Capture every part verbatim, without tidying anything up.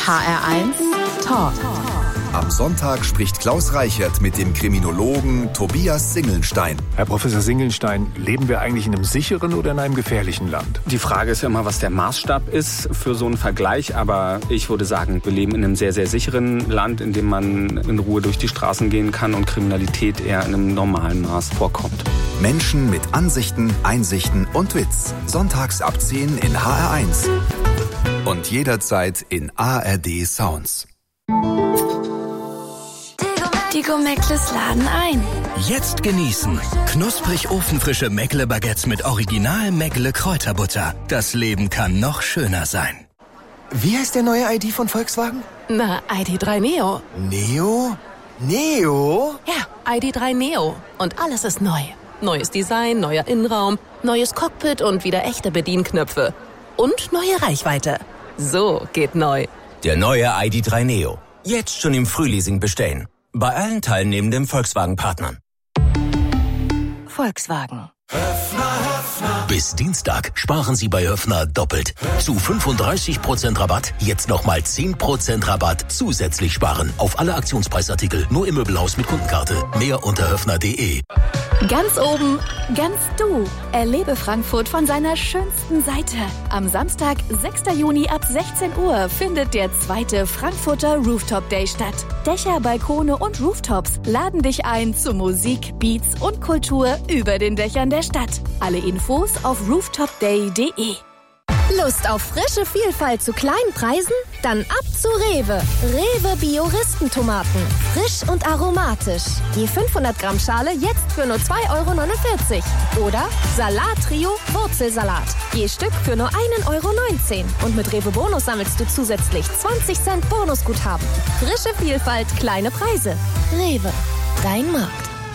H R eins Talk. Am Sonntag spricht Klaus Reichert mit dem Kriminologen Tobias Singelnstein. Herr Professor Singelnstein, leben wir eigentlich in einem sicheren oder in einem gefährlichen Land? Die Frage ist ja immer, was der Maßstab ist für so einen Vergleich. Aber ich würde sagen, wir leben in einem sehr, sehr sicheren Land, in dem man in Ruhe durch die Straßen gehen kann und Kriminalität eher in einem normalen Maß vorkommt. Menschen mit Ansichten, Einsichten und Witz. Sonntags ab zehn in H R eins. Und jederzeit in A R D Sounds. Die Go-Meckles laden ein. Jetzt genießen. Knusprig ofenfrische Meckle-Baguettes mit Original Meckle-Kräuterbutter. Das Leben kann noch schöner sein. Wie heißt der neue I D von Volkswagen? Na, I D drei Neo. Neo? Neo? Ja, I D drei Neo. Und alles ist neu. Neues Design, neuer Innenraum, neues Cockpit und wieder echte Bedienknöpfe. Und neue Reichweite. So geht neu. Der neue I D drei Neo. Jetzt schon im Frühleasing bestellen. Bei allen teilnehmenden Volkswagen-Partnern. Volkswagen. Bis Dienstag sparen Sie bei Höffner doppelt. Zu fünfunddreißig Prozent Rabatt, jetzt nochmal zehn Prozent Rabatt zusätzlich sparen. Auf alle Aktionspreisartikel, nur im Möbelhaus mit Kundenkarte. Mehr unter höffner punkt de. Ganz oben, ganz du. Erlebe Frankfurt von seiner schönsten Seite. Am Samstag, sechsten Juni ab sechzehn Uhr findet der zweite Frankfurter Rooftop Day statt. Dächer, Balkone und Rooftops laden dich ein zu Musik, Beats und Kultur über den Dächern der Stadt. Alle Infos auf rooftop day punkt de. Lust auf frische Vielfalt zu kleinen Preisen? Dann ab zu Rewe. Rewe Bio-Ristentomaten. Frisch und aromatisch. Je fünfhundert Gramm Schale jetzt für nur zwei Euro neunundvierzig. Oder Salat-Trio Wurzelsalat. Je Stück für nur ein Euro neunzehn. Und mit Rewe Bonus sammelst du zusätzlich zwanzig Cent Bonusguthaben. Frische Vielfalt, kleine Preise. Rewe. Dein Markt.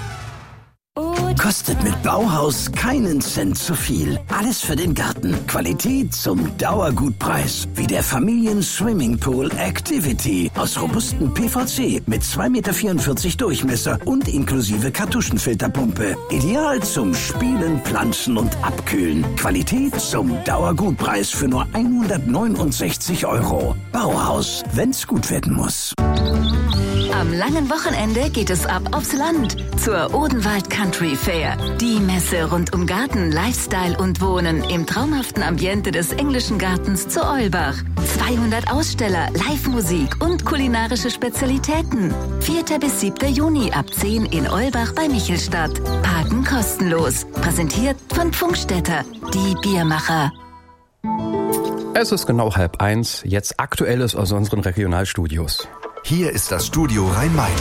Kostet mit Bauhaus keinen Cent zu viel. Alles für den Garten. Qualität zum Dauergutpreis. Wie der Familien-Swimmingpool Activity. Aus robustem P V C mit zwei Komma vierundvierzig Meter Durchmesser und inklusive Kartuschenfilterpumpe. Ideal zum Spielen, Planschen und Abkühlen. Qualität zum Dauergutpreis für nur hundertneunundsechzig Euro. Bauhaus, wenn's gut werden muss. Am langen Wochenende geht es ab aufs Land zur Odenwald Country Fair. Die Messe rund um Garten, Lifestyle und Wohnen im traumhaften Ambiente des englischen Gartens zu Eulbach. zweihundert Aussteller, Live-Musik und kulinarische Spezialitäten. vierten bis siebten Juni ab zehn in Eulbach bei Michelstadt. Parken kostenlos. Präsentiert von Pfungstädter, die Biermacher. Es ist genau halb eins. Jetzt Aktuelles aus unseren Regionalstudios. Hier ist das Studio Rhein-Main.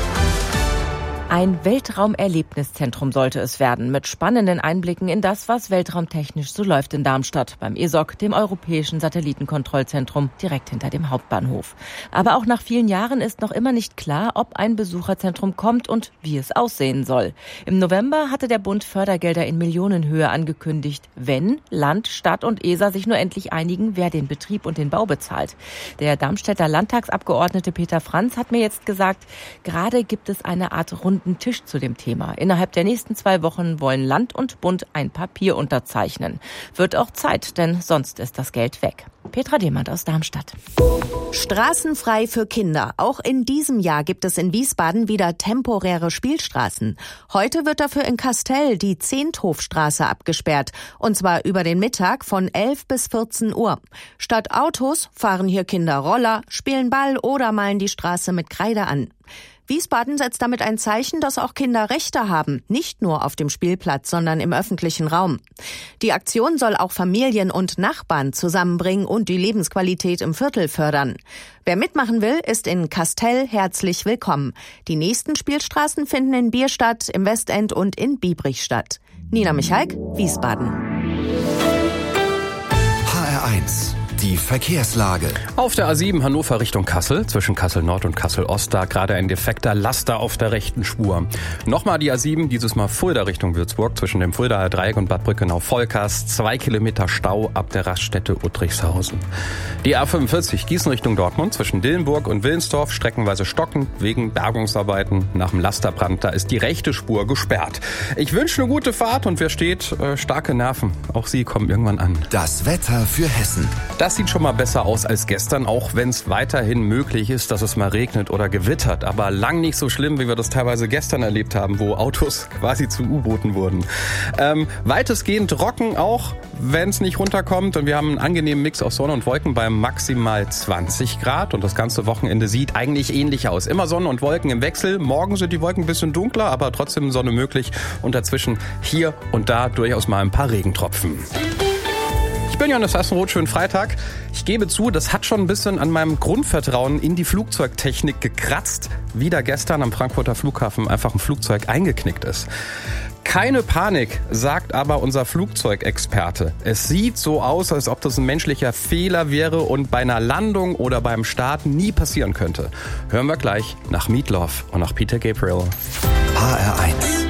Ein Weltraumerlebniszentrum sollte es werden, mit spannenden Einblicken in das, was weltraumtechnisch so läuft in Darmstadt, beim E S O C, dem Europäischen Satellitenkontrollzentrum, direkt hinter dem Hauptbahnhof. Aber auch nach vielen Jahren ist noch immer nicht klar, ob ein Besucherzentrum kommt und wie es aussehen soll. Im November hatte der Bund Fördergelder in Millionenhöhe angekündigt, wenn Land, Stadt und E S A sich nur endlich einigen, wer den Betrieb und den Bau bezahlt. Der Darmstädter Landtagsabgeordnete Peter Franz hat mir jetzt gesagt, gerade gibt es eine Art Rund Tisch zu dem Thema. Innerhalb der nächsten zwei Wochen wollen Land und Bund ein Papier unterzeichnen. Wird auch Zeit, denn sonst ist das Geld weg. Petra Demand aus Darmstadt. Straßenfrei für Kinder. Auch in diesem Jahr gibt es in Wiesbaden wieder temporäre Spielstraßen. Heute wird dafür in Kastel die Zehnthofstraße abgesperrt. Und zwar über den Mittag von elf bis vierzehn Uhr. Statt Autos fahren hier Kinder Roller, spielen Ball oder malen die Straße mit Kreide an. Wiesbaden setzt damit ein Zeichen, dass auch Kinder Rechte haben, nicht nur auf dem Spielplatz, sondern im öffentlichen Raum. Die Aktion soll auch Familien und Nachbarn zusammenbringen und die Lebensqualität im Viertel fördern. Wer mitmachen will, ist in Kastel herzlich willkommen. Die nächsten Spielstraßen finden in Bierstadt, im Westend und in Biebrich statt. Nina Michalk, Wiesbaden. H R eins. Die Verkehrslage. Auf der A sieben Hannover Richtung Kassel, zwischen Kassel Nord und Kassel Ost, da gerade ein defekter Laster auf der rechten Spur. Nochmal die A sieben, dieses Mal Fulda Richtung Würzburg, zwischen dem Fuldaer Dreieck und Bad Brückenau-Volkers. Zwei Kilometer Stau ab der Raststätte Uttrichshausen. Die A fünfundvierzig Gießen Richtung Dortmund, zwischen Dillenburg und Willensdorf, streckenweise stockend wegen Bergungsarbeiten nach dem Lasterbrand. Da ist die rechte Spur gesperrt. Ich wünsche eine gute Fahrt und wer steht, äh, starke Nerven. Auch Sie kommen irgendwann an. Das Wetter für Hessen. Das Das sieht schon mal besser aus als gestern, auch wenn es weiterhin möglich ist, dass es mal regnet oder gewittert. Aber lang nicht so schlimm, wie wir das teilweise gestern erlebt haben, wo Autos quasi zu U-Booten wurden. Ähm, weitestgehend trocken auch, wenn es nicht runterkommt. Und wir haben einen angenehmen Mix aus Sonne und Wolken bei maximal zwanzig Grad. Und das ganze Wochenende sieht eigentlich ähnlich aus. Immer Sonne und Wolken im Wechsel. Morgen sind die Wolken ein bisschen dunkler, aber trotzdem Sonne möglich. Und dazwischen hier und da durchaus mal ein paar Regentropfen. Ich bin Johannes Hassenroth, schönen Freitag. Ich gebe zu, das hat schon ein bisschen an meinem Grundvertrauen in die Flugzeugtechnik gekratzt, wie da gestern am Frankfurter Flughafen einfach ein Flugzeug eingeknickt ist. Keine Panik, sagt aber unser Flugzeugexperte. Es sieht so aus, als ob das ein menschlicher Fehler wäre und bei einer Landung oder beim Start nie passieren könnte. Hören wir gleich nach Meat Loaf und nach Peter Gabriel. H R eins